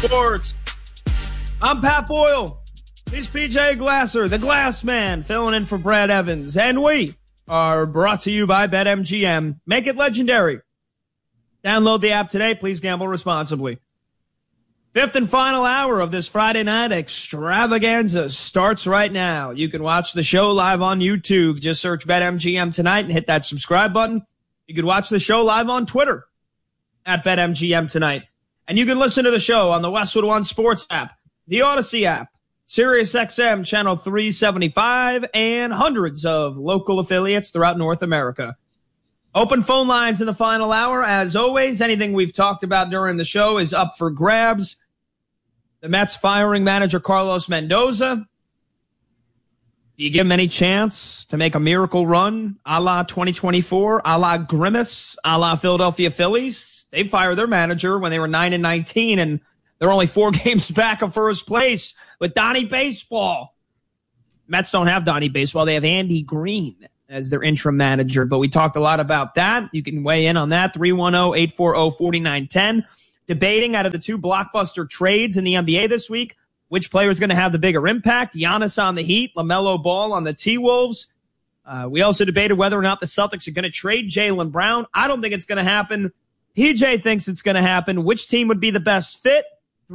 Sports. I'm Pat Boyle. He's PJ Glasser, the Glass Man, filling in for Brad Evans. And we are brought to you by BetMGM. Make it legendary. Download the app today. Please gamble responsibly. Fifth and final hour of this Friday night extravaganza starts right now. You can watch the show live on YouTube. Just search BetMGM tonight and hit that subscribe button. You can watch the show live on Twitter at BetMGM tonight. And you can listen to the show on the Westwood One Sports app, the Odyssey app, SiriusXM channel 375, and hundreds of local affiliates throughout North America. Open phone lines in the final hour. As always, anything we've talked about during the show is up for grabs. The Mets firing manager Carlos Mendoza. Do you give him any chance to make a miracle run a la 2024, a la Grimace, a la Philadelphia Phillies? They fired their manager when they were 9-19, and they're only 4 games back of first place with Donnie Baseball. Mets don't have Donnie Baseball. They have Andy Green as their interim manager, but we talked a lot about that. You can weigh in on that, 310-840-4910. Debating out of the 2 blockbuster trades in the NBA this week, which player is going to have the bigger impact? Giannis on the Heat, LaMelo Ball on the T-Wolves. We also debated whether or not the Celtics are going to trade Jaylen Brown. I don't think it's going to happen. PJ thinks it's going to happen. Which team would be the best fit?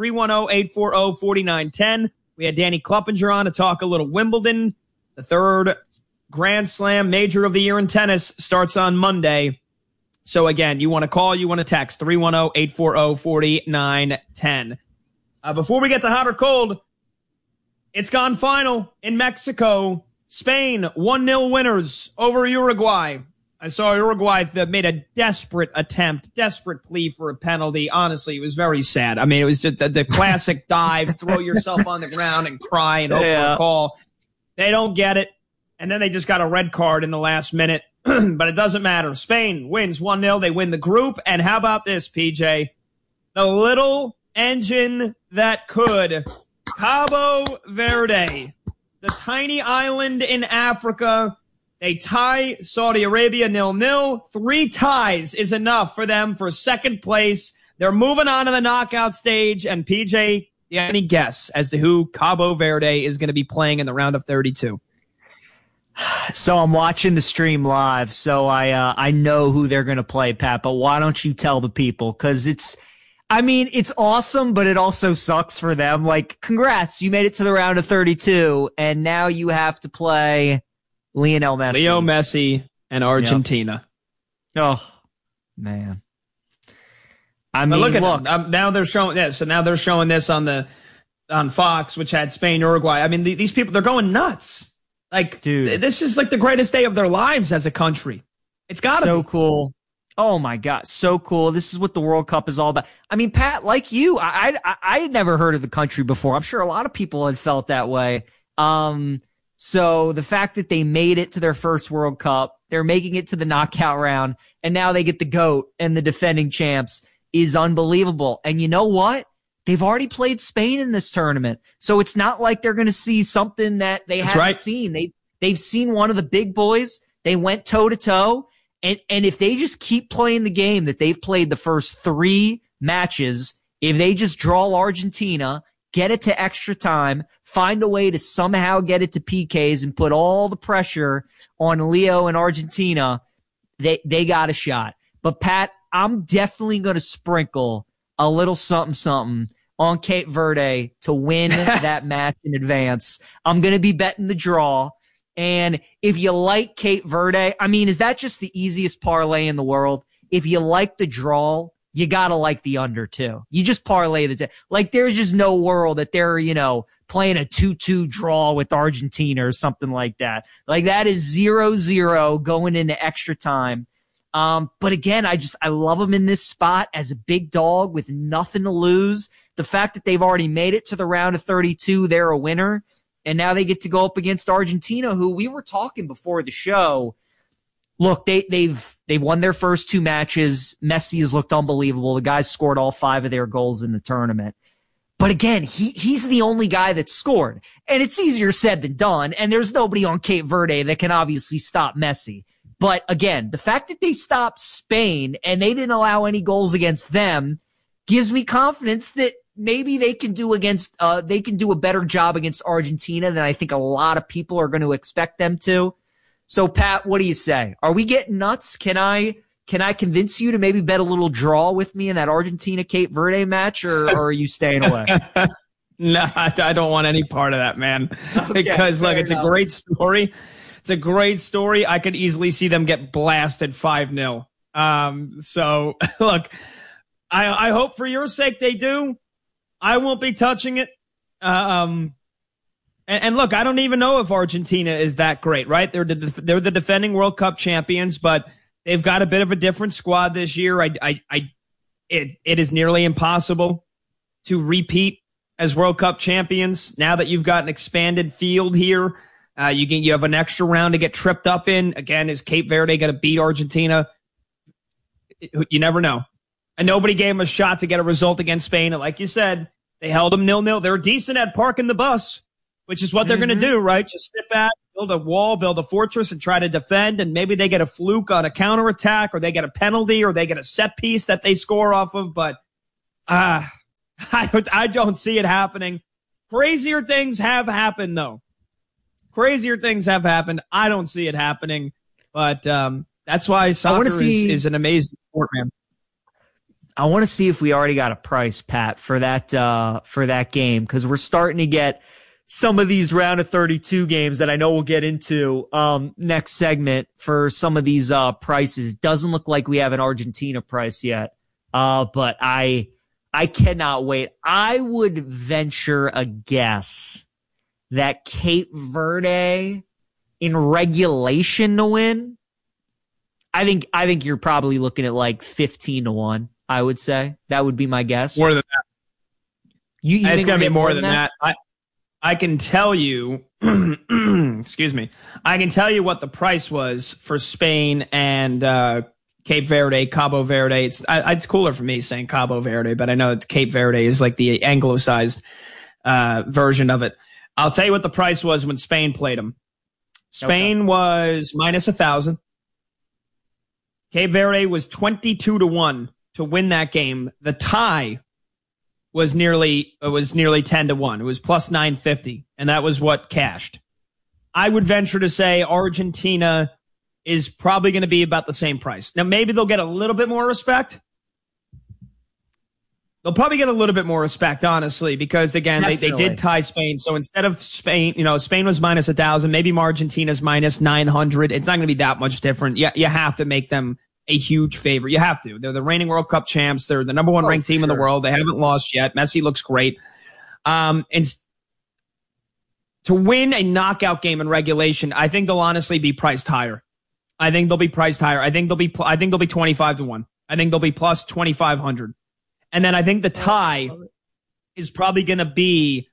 310-840-4910. We had Danny Kluppinger on to talk a little Wimbledon. The 3rd Grand Slam major of the year in tennis starts on Monday. So again, you want to call, you want to text, 310-840-4910. Before we get to hot or cold, it's gone final in Mexico. Spain, 1-0 winners over Uruguay. I saw Uruguay that made a desperate plea for a penalty. Honestly, it was very sad. I mean, it was just the classic dive, throw yourself on the ground and cry and hope for a call. They don't get it. And then they just got a red card in the last minute. But it doesn't matter. Spain wins 1-0. They win the group. And how about this, PJ? The little engine that could. Cabo Verde, the tiny island in Africa. They tie Saudi Arabia 0-0. 3 ties is enough for them for second place. They're moving on to the knockout stage. And PJ, you have any guess as to who Cabo Verde is going to be playing in the round of 32? So I'm watching the stream live, so I know who they're going to play, Pat, but why don't you tell the people? Because it's awesome, but it also sucks for them. Like, congrats, you made it to the round of 32, and now you have to play Lionel Messi. Leo Messi and Argentina. Yep. Oh, man. I mean, look, now they're showing this. So now they're showing this on Fox, which had Spain, Uruguay. I mean, these people, they're going nuts. Like, dude, this is like the greatest day of their lives as a country. It's got to be. So cool. Oh, my God. So cool. This is what the World Cup is all about. I mean, Pat, like you, I had never heard of the country before. I'm sure a lot of people had felt that way. So the fact that they made it to their first World Cup, they're making it to the knockout round, and now they get the GOAT and the defending champs is unbelievable. And you know what? They've already played Spain in this tournament. So it's not like they're going to see something that they haven't seen. They've seen one of the big boys. They went toe to toe. And if they just keep playing the game that they've played the first 3 matches, if they just draw Argentina, get it to extra time, find a way to somehow get it to PKs and put all the pressure on Leo and Argentina, they got a shot. But Pat, I'm definitely going to sprinkle a little something on Cape Verde to win that match in advance. I'm going to be betting the draw. And if you like Cape Verde, I mean, is that just the easiest parlay in the world? If you like the draw, you got to like the under too. You just parlay like there's just no world that they're, playing a 2-2 draw with Argentina or something like that. Like that is 0-0 going into extra time. But again, I love them in this spot as a big dog with nothing to lose. The fact that they've already made it to the round of 32, they're a winner. And now they get to go up against Argentina, who we were talking before the show. Look, they've won their first 2 matches. Messi has looked unbelievable. The guys scored all 5 of their goals in the tournament. But again, he's the only guy that scored. And it's easier said than done. And there's nobody on Cape Verde that can obviously stop Messi. But again, the fact that they stopped Spain and they didn't allow any goals against them gives me confidence that maybe they can do a better job against Argentina than I think a lot of people are going to expect them to. So Pat, what do you say? Are we getting nuts? Can I convince you to maybe bet a little draw with me in that Argentina-Cape Verde match, or are you staying away? No, I don't want any part of that, man. Okay, because look, it's a great story. It's a great story. I could easily see them get blasted 5-0. So look, I hope for your sake they do. I won't be touching it. And look, I don't even know if Argentina is that great, right? They're the defending World Cup champions, but they've got a bit of a different squad this year. It is nearly impossible to repeat as World Cup champions now that you've got an expanded field here. You have an extra round to get tripped up in. Again, is Cape Verde going to beat Argentina? You never know. And nobody gave them a shot to get a result against Spain. And like you said, they held them 0-0. They're decent at parking the bus, which is what they're going to do, right? Just sit back, build a wall, build a fortress, and try to defend. And maybe they get a fluke on a counterattack, or they get a penalty, or they get a set piece that they score off of. But I don't see it happening. Crazier things have happened, though. Crazier things have happened. I don't see it happening. But that's why soccer is an amazing sport, man. I want to see if we already got a price, Pat, for that game, because we're starting to get some of these round of 32 games that I know we'll get into next segment for some of these prices. Doesn't look like we have an Argentina price yet, but I cannot wait. I would venture a guess that Cape Verde in regulation to win. I think you're probably looking at like 15-1. I would say that would be my guess. More than that. You it's going to be more than that. I can tell you, excuse me. I can tell you what the price was for Spain and Cape Verde, Cabo Verde. It's cooler for me saying Cabo Verde, but I know that Cape Verde is like the anglicized version of it. I'll tell you what the price was when Spain played them. Spain was minus 1,000. Cape Verde was 22-1 to win that game. The tie was nearly 10-1. It was plus 950, and that was what cashed. I would venture to say Argentina is probably going to be about the same price. Now, maybe they'll get a little bit more respect. They'll probably get a little bit more respect, honestly, because, again, they did tie Spain. So instead of Spain, Spain was minus 1,000. Maybe Argentina's minus 900. It's not going to be that much different. You have to make them a huge favorite. You have to. They're the reigning World Cup champs. They're the number one ranked team in the world. They haven't lost yet. Messi looks great. And to win a knockout game in regulation, I think they'll honestly be priced higher. I think they'll be 25-1. I think they'll be plus 2,500. And then I think the tie is probably going to be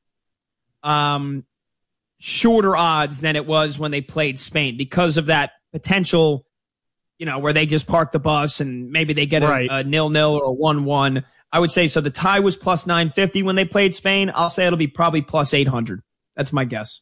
shorter odds than it was when they played Spain because of that potential, where they just park the bus and maybe they get a 0-0 or a 1-1. I would say so. The tie was plus 950 when they played Spain. I'll say it'll be probably plus 800. That's my guess.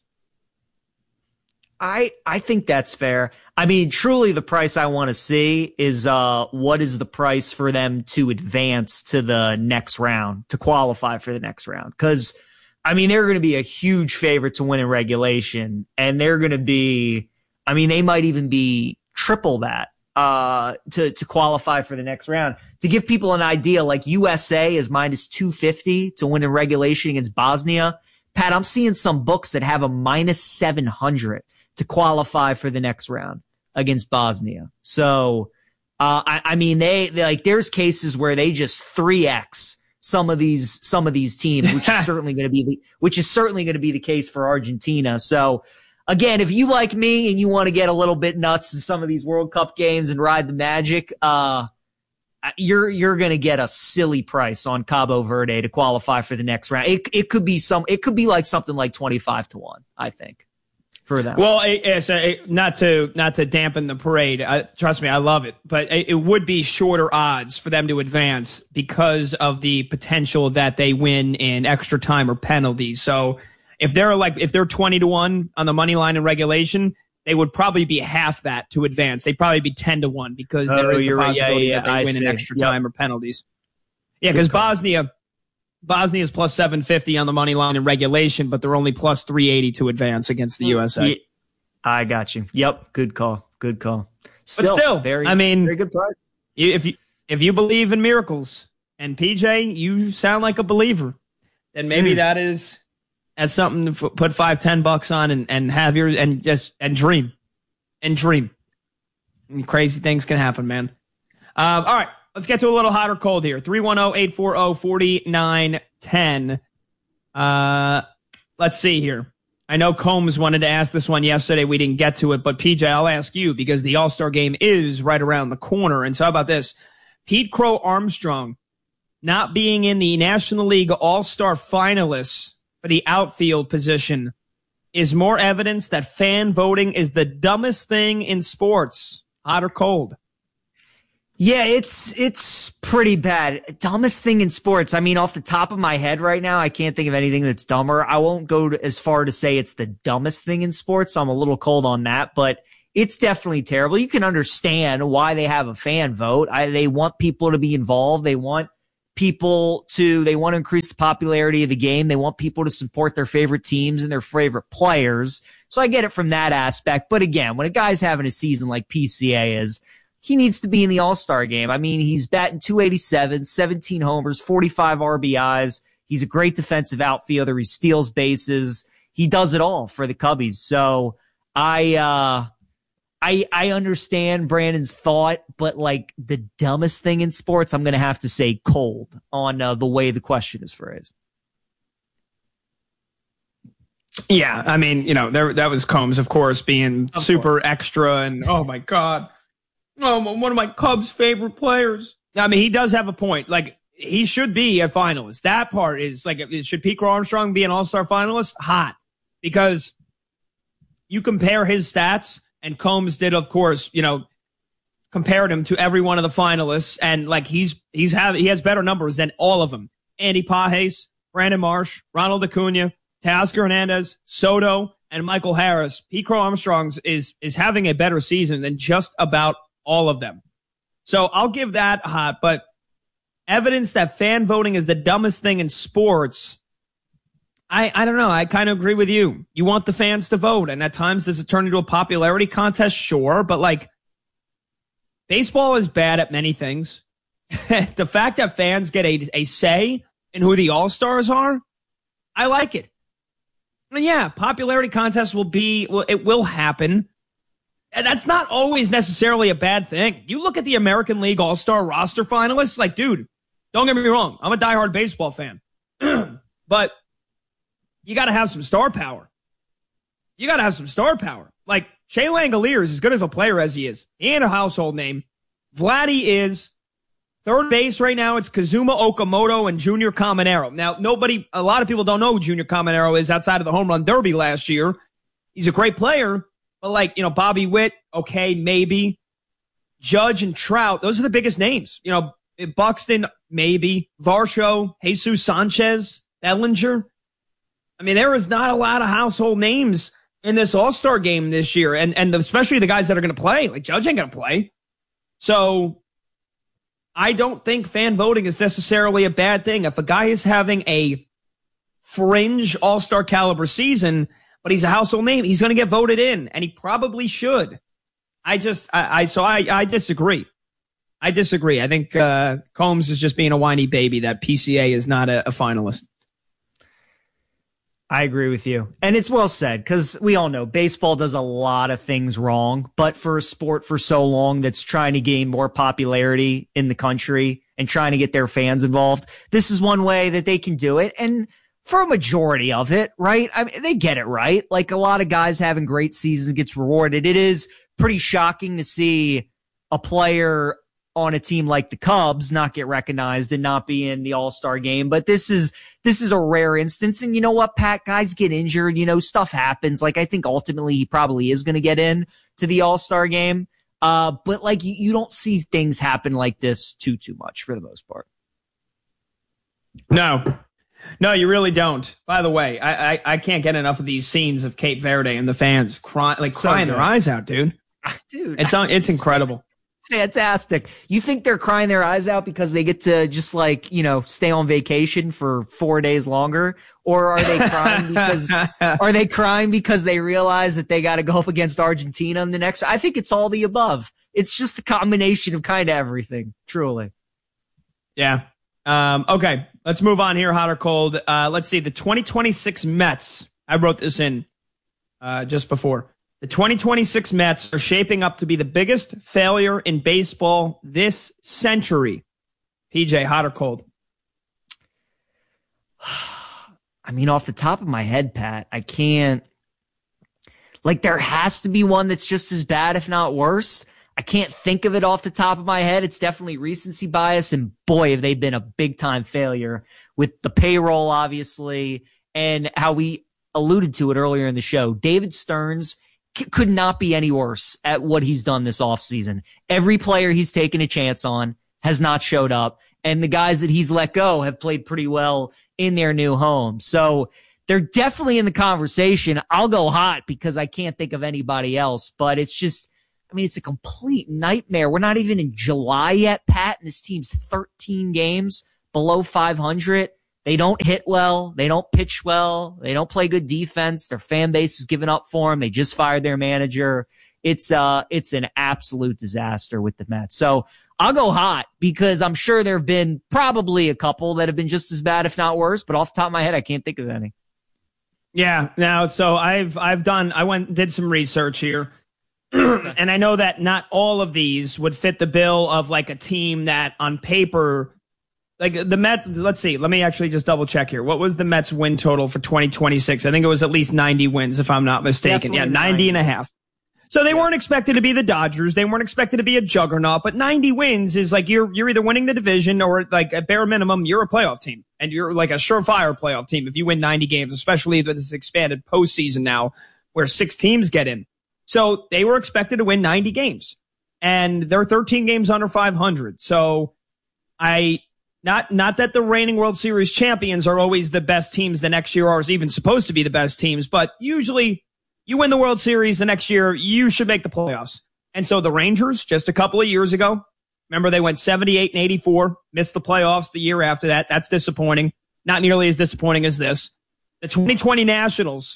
I think that's fair. I mean, truly the price I want to see is what is the price for them to advance to the next round, to qualify for the next round. Because, I mean, they're going to be a huge favorite to win in regulation. And they're going to be, I mean, they might even be triple that to qualify for the next round. To give people an idea, like USA is minus 250 to win in regulation against Bosnia. Pat, I'm seeing some books that have a minus 700 to qualify for the next round against Bosnia. So, I mean, they like, there's cases where they just 3x some of these teams, which is certainly going to be the case for Argentina. So again, if you like me and you want to get a little bit nuts in some of these World Cup games and ride the magic, you're going to get a silly price on Cabo Verde to qualify for the next round. It could be like something like 25-1, I think. For that. Well, not to dampen the parade. Trust me, I love it, but it would be shorter odds for them to advance because of the potential that they win in extra time or penalties. So if they're 20-1 on the money line in regulation, they would probably be half that to advance. They'd probably be 10-1 because there is the possibility that they win in extra time or penalties. Yeah, because Bosnia Bosnia is plus 750 on the money line in regulation, but they're only plus 380 to advance against the USA. I got you. Yep. Good call. Good call. Still, very good price. If you believe in miracles, and PJ, you sound like a believer, then maybe that's something to put $5-10 on and have your and dream. Crazy things can happen, man. All right, let's get to a little hot or cold here. 310-840-4910. Let's see here. I know Combs wanted to ask this one yesterday. We didn't get to it, but PJ, I'll ask you because the All-Star game is right around the corner. And so how about this? Pete Crow Armstrong not being in the National League All-Star finalists for the outfield position is more evidence that fan voting is the dumbest thing in sports. Hot or cold? Yeah, it's pretty bad. Dumbest thing in sports. I mean, off the top of my head right now, I can't think of anything that's dumber. I won't go as far to say it's the dumbest thing in sports. So I'm a little cold on that, but it's definitely terrible. You can understand why they have a fan vote. They want people to be involved. They want to increase the popularity of the game. They want people to support their favorite teams and their favorite players. So I get it from that aspect. But again, when a guy's having a season like PCA is, he needs to be in the All-Star game. I mean, he's batting .287, 17 homers, 45 RBIs. He's a great defensive outfielder. He steals bases. He does it all for the Cubbies. So I understand Brandon's thought, but like the dumbest thing in sports, I'm going to have to say cold on the way the question is phrased. Yeah, I mean, that was Combs, of course, being super extra and, oh, my God. Oh, one of my Cubs' favorite players. I mean, he does have a point. Like, he should be a finalist. That part is, like, should Pete Crow Armstrong be an all-star finalist? Hot. Because you compare his stats, and Combs did, of course, compared him to every one of the finalists, and, like, he has better numbers than all of them. Andy Pages, Brandon Marsh, Ronald Acuna, Teoscar Hernandez, Soto, and Michael Harris. Pete Crow Armstrong is having a better season than just about all of them. So I'll give that hot, but evidence that fan voting is the dumbest thing in sports, I don't know. I kind of agree with you. You want the fans to vote, and at times does it turn into a popularity contest? Sure, but like baseball is bad at many things. The fact that fans get a say in who the all-stars are, I like it. I mean, yeah, popularity contests it will happen. And that's not always necessarily a bad thing. You look at the American League All-Star roster finalists, like, dude, don't get me wrong. I'm a diehard baseball fan. But you got to have some star power. Like, Shea Langolier is as good of a player as he is. He ain't a household name. Vladdy is. Third base right now, it's Kazuma Okamoto and Junior Caminero. Now, a lot of people don't know who Junior Caminero is outside of the home run derby last year. He's a great player. But like, Bobby Witt, okay, maybe. Judge and Trout, those are the biggest names. Buxton, maybe. Varsho, Jesus Sanchez, Bellinger. I mean, there is not a lot of household names in this All-Star game this year. And especially the guys that are going to play. Like, Judge ain't going to play. So I don't think fan voting is necessarily a bad thing. If a guy is having a fringe All-Star caliber season, but he's a household name, he's going to get voted in, and he probably should. I disagree. I think Combs is just being a whiny baby that PCA is not a finalist. I agree with you. And it's well said, because we all know baseball does a lot of things wrong, but for a sport for so long that's trying to gain more popularity in the country and trying to get their fans involved, this is one way that they can do it. And for a majority of it, right? I mean, they get it right. Like, a lot of guys having great seasons gets rewarded. It is pretty shocking to see a player on a team like the Cubs not get recognized and not be in the All-Star game. But this is a rare instance. And you know what, Pat? Guys get injured. Stuff happens. Like, I think ultimately he probably is going to get in to the All-Star game. But like, you don't see things happen like this too much for the most part. No, you really don't. By the way, I can't get enough of these scenes of Cape Verde and the fans crying their eyes out, dude. Dude, it's incredible. fantastic. You think they're crying their eyes out because they get to just like, stay on vacation for 4 days longer? Or are they crying because they realize that they got to go up against Argentina in the next? I think it's all the above. It's just a combination of kind of everything, truly. Yeah. Okay. Let's move on here, hot or cold. Let's see. The 2026 Mets. I wrote this in just before. The 2026 Mets are shaping up to be the biggest failure in baseball this century. PJ, hot or cold? I mean, off the top of my head, Pat, I can't. Like, there has to be one that's just as bad, if not worse. I can't think of it off the top of my head. It's definitely recency bias, and boy, have they been a big-time failure with the payroll, obviously, and how we alluded to it earlier in the show. David Stearns could not be any worse at what he's done this offseason. Every player he's taken a chance on has not showed up, and the guys that he's let go have played pretty well in their new home. So they're definitely in the conversation. I'll go hot because I can't think of anybody else, but it's just, I mean, it's a complete nightmare. We're not even in July yet, Pat, and this team's 13 games below 500. They don't hit well. They don't pitch well. They don't play good defense. Their fan base is giving up for them. They just fired their manager. It's an absolute disaster with the Mets. So I'll go hot because I'm sure there have been probably a couple that have been just as bad, if not worse. But off the top of my head, I can't think of any. Yeah. Now, so I did some research here. And I know that not all of these would fit the bill of like a team that on paper, like the Mets, let's see, let me actually just double check here. What was the Mets win total for 2026? I think it was at least 90 wins, if I'm not mistaken. Definitely 90 and a half. So they weren't expected to be the Dodgers. They weren't expected to be a juggernaut, but 90 wins is like you're either winning the division or like at bare minimum, you're a playoff team and you're like a surefire playoff team if you win 90 games, especially with this expanded postseason now where 6 teams get in. So they were expected to win 90 games and they're 13 games under 500. So not that the reigning World Series champions are always the best teams the next year or is even supposed to be the best teams, but usually you win the World Series the next year, you should make the playoffs. And so the Rangers, just a couple of years ago, remember they went 78 and 84, missed the playoffs the year after that. That's disappointing. Not nearly as disappointing as this. The 2020 Nationals,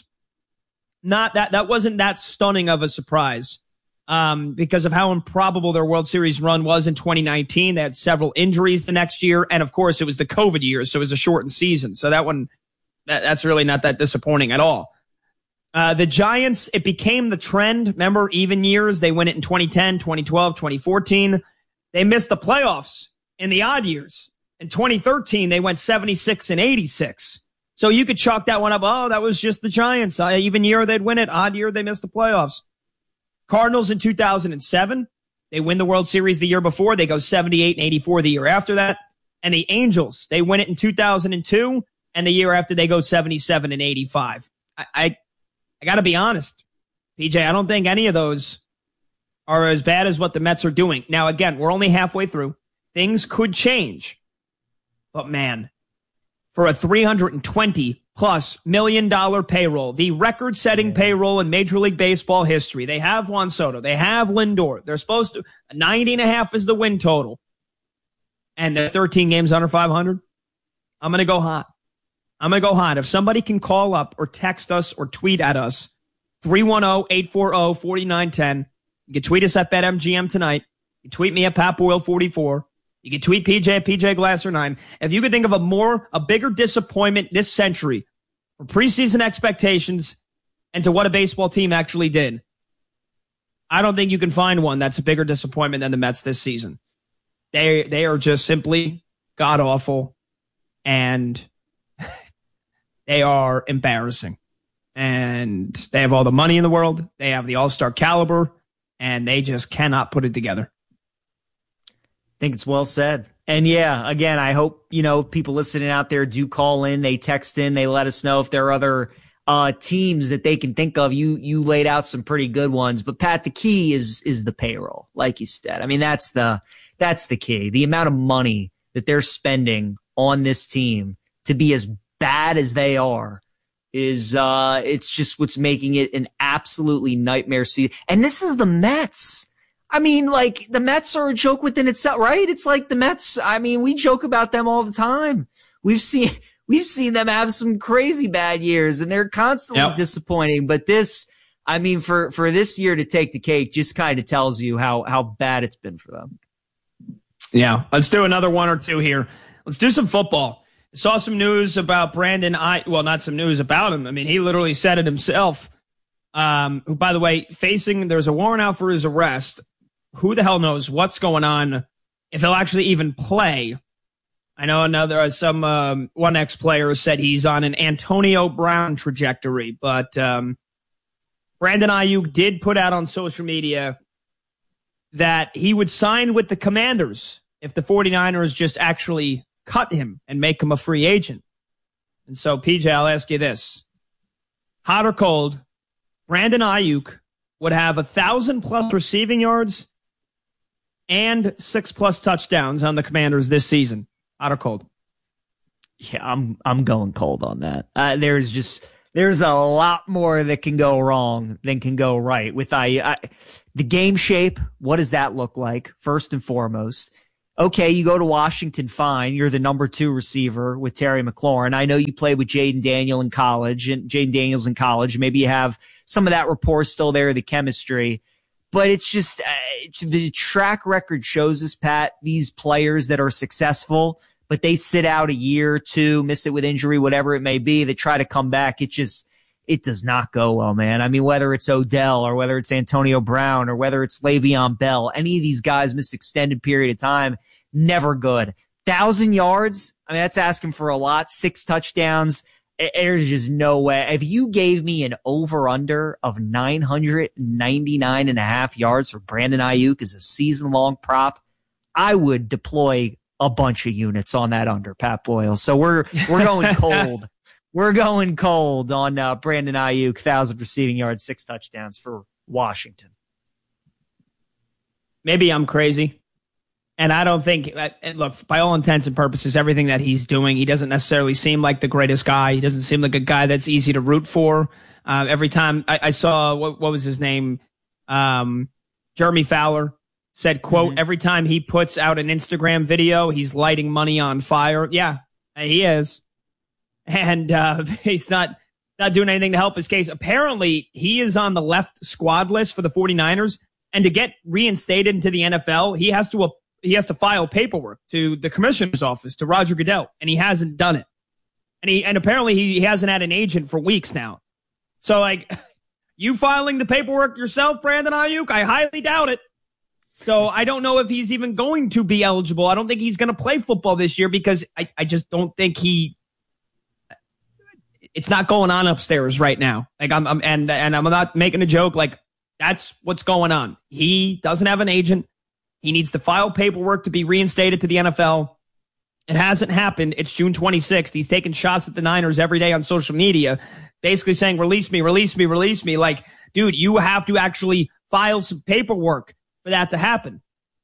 that wasn't that stunning of a surprise because of how improbable their World Series run was in 2019. They had several injuries the next year. And of course, it was the COVID year, so it was a shortened season. So that's really not that disappointing at all. The Giants, it became the trend. Remember, even years, they win it in 2010, 2012, 2014. They missed the playoffs in the odd years. In 2013, they went 76 and 86. So you could chalk that one up. Oh, that was just the Giants. Even year they'd win it. Odd year, they missed the playoffs. Cardinals in 2007, they win the World Series the year before. They go 78 and 84 the year after that. And the Angels, they win it in 2002. And the year after, they go 77 and 85. I got to be honest, PJ, I don't think any of those are as bad as what the Mets are doing. Now, again, we're only halfway through. Things could change. But, man, for a $320+ million payroll, the record-setting payroll in Major League Baseball history, they have Juan Soto. They have Lindor. They're supposed to. 90.5 is the win total. And they're 13 games under 500. I'm going to go hot. If somebody can call up or text us or tweet at us, 310-840-4910. You can tweet us at BetMGM tonight. You can tweet me at PatBoyle44. You can tweet PJ at PJGlasser9. If you could think of a bigger disappointment this century for preseason expectations and to what a baseball team actually did, I don't think you can find one that's a bigger disappointment than the Mets this season. They are just simply god-awful, and they are embarrassing. And they have all the money in the world. They have the all-star caliber, and they just cannot put it together. I think it's well said. And yeah, again, I hope, people listening out there do call in. They text in. They let us know if there are other teams that they can think of. You laid out some pretty good ones. But, Pat, the key is the payroll, like you said. I mean, that's the key. The amount of money that they're spending on this team to be as bad as they are is it's just what's making it an absolutely nightmare season. And this is the Mets. I mean, like, the Mets are a joke within itself, right? It's like the Mets. I mean, we joke about them all the time. We've seen them have some crazy bad years, and they're constantly disappointing. But this, I mean, for this year to take the cake just kind of tells you how bad it's been for them. Yeah. Let's do another one or two here. Let's do some football. Saw some news about Brandon well, not some news about him. I mean, he literally said it himself. Who, by the way, there's a warrant out for his arrest. Who the hell knows what's going on, if he'll actually even play. I know some one ex-player said he's on an Antonio Brown trajectory, but Brandon Aiyuk did put out on social media that he would sign with the Commanders if the 49ers just actually cut him and make him a free agent. And so, PJ, I'll ask you this. Hot or cold, Brandon Aiyuk would have 1,000+ receiving yards and 6+ touchdowns on the Commanders this season. Hot or cold? Yeah, I'm going cold on that. There's a lot more that can go wrong than can go right with the game shape. What does that look like? First and foremost. Okay, you go to Washington, fine. You're the number 2 receiver with Terry McLaurin. I know you played with Jaden Daniels in college. Maybe you have some of that rapport still there, the chemistry. But it's just the track record shows us, Pat, these players that are successful, but they sit out a year or two, miss it with injury, whatever it may be, they try to come back. It does not go well, man. I mean, whether it's Odell or whether it's Antonio Brown or whether it's Le'Veon Bell, any of these guys miss extended period of time, never good. 1,000 yards, I mean, that's asking for a lot. 6 touchdowns. There's just no way. If you gave me an over-under of 999.5 yards for Brandon Aiyuk as a season-long prop, I would deploy a bunch of units on that under, Pat Boyle. So we're going cold. We're going cold on Brandon Aiyuk, 1,000 receiving yards, 6 touchdowns for Washington. Maybe I'm crazy. And I don't think, look, by all intents and purposes, everything that he's doing, he doesn't necessarily seem like the greatest guy. He doesn't seem like a guy that's easy to root for. Every time I saw, what was his name? Jeremy Fowler said, quote, every time he puts out an Instagram video, he's lighting money on fire. Yeah, he is. And he's not doing anything to help his case. Apparently, he is on the left squad list for the 49ers. And to get reinstated into the NFL, he has to file paperwork to the commissioner's office, to Roger Goodell, and he hasn't done it. And apparently he hasn't had an agent for weeks now. So, like, you filing the paperwork yourself, Brandon Aiyuk? I highly doubt it. So I don't know if he's even going to be eligible. I don't think he's going to play football this year because I just don't think it's not going on upstairs right now. Like I'm not making a joke. Like, that's what's going on. He doesn't have an agent. He needs to file paperwork to be reinstated to the NFL. It hasn't happened. It's June 26th. He's taking shots at the Niners every day on social media, basically saying, release me, release me, release me. Like, dude, you have to actually file some paperwork for that to happen.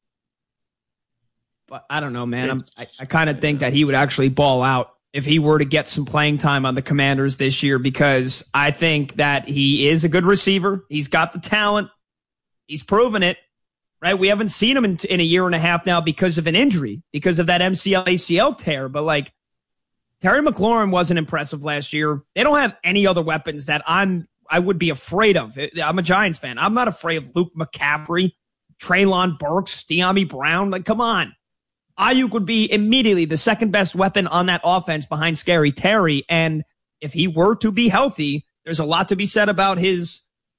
But I don't know, man. I kind of think that he would actually ball out if he were to get some playing time on the Commanders this year, because I think that he is a good receiver. He's got the talent. He's proven it, right? We haven't seen him in a year and a half now because of an injury, because of that MCL ACL tear. But like, Terry McLaurin wasn't impressive last year. They don't have any other weapons that I would be afraid of. I'm a Giants fan. I'm not afraid of Luke McCaffrey, Treylon Burks, De'Ami Brown. Like, come on. Aiyuk would be immediately the second best weapon on that offense behind Scary Terry. And if he were to be healthy, there's a lot to be said about his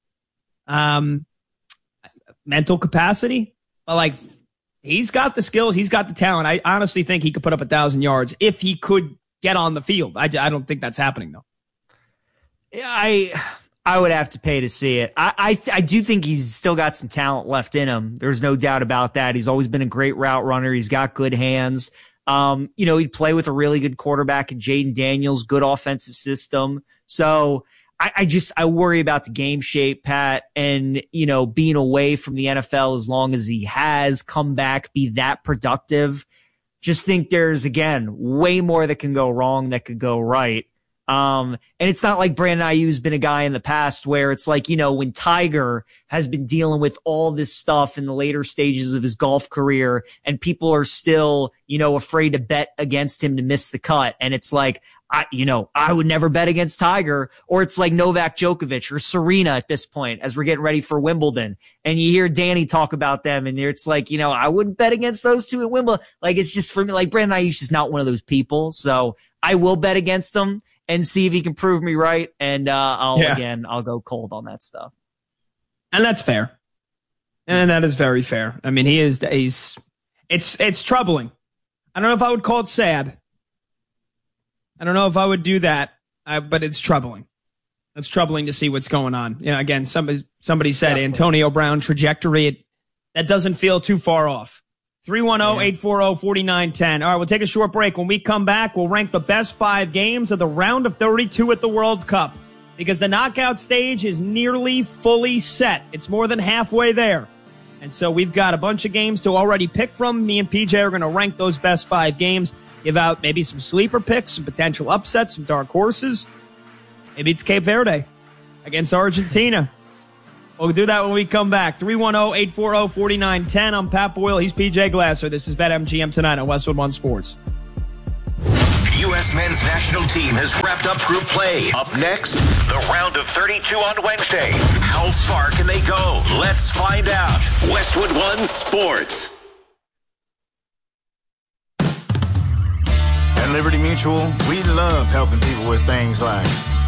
mental capacity. But like, he's got the skills. He's got the talent. I honestly think he could put up 1,000 yards if he could get on the field. I don't think that's happening, though. Yeah, I would have to pay to see it. I do think he's still got some talent left in him. There's no doubt about that. He's always been a great route runner. He's got good hands. He'd play with a really good quarterback in Jaden Daniels, good offensive system. So I worry about the game shape, Pat, and, being away from the NFL as long as he has, come back, be that productive. Just think there's, again, way more that can go wrong that could go right. And it's not like Brandon Ayuk's been a guy in the past where it's like, you know, when Tiger has been dealing with all this stuff in the later stages of his golf career and people are still, you know, afraid to bet against him to miss the cut. And it's like, I would never bet against Tiger. Or it's like Novak Djokovic or Serena at this point as we're getting ready for Wimbledon. And you hear Danny talk about them and it's like, you know, I wouldn't bet against those two at Wimbledon. Like, it's just for me, like Brandon Ayuk's just not one of those people. So I will bet against him and see if he can prove me right. And I'll go cold on that stuff. And that's fair. And that is very fair. I mean, it's troubling. I don't know if I would call it sad. I don't know if I would do that, but it's troubling. It's troubling to see what's going on. You know, again, somebody said definitely. Antonio Brown trajectory. That doesn't feel too far off. 310-840-4910. All right, we'll take a short break. When we come back, we'll rank the best 5 games of the round of 32 at the World Cup because the knockout stage is nearly fully set. It's more than halfway there. And so we've got a bunch of games to already pick from. Me and PJ are going to rank those best 5 games, give out maybe some sleeper picks, some potential upsets, some dark horses. Maybe it's Cape Verde against Argentina. We'll do that when we come back. 310-840-4910. I'm Pat Boyle. He's PJ Glasser. This is BetMGM tonight on Westwood One Sports. U.S. men's national team has wrapped up group play. Up next, the round of 32 on Wednesday. How far can they go? Let's find out. Westwood One Sports. At Liberty Mutual, we love helping people with things like